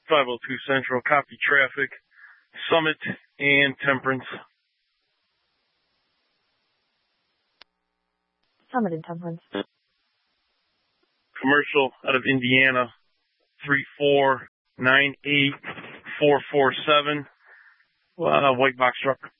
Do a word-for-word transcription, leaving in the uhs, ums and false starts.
five oh two Central, copy traffic, Summit and Temperance. Summit and Temperance. Commercial out of Indiana, three four nine eight four four seven, uh, white box truck.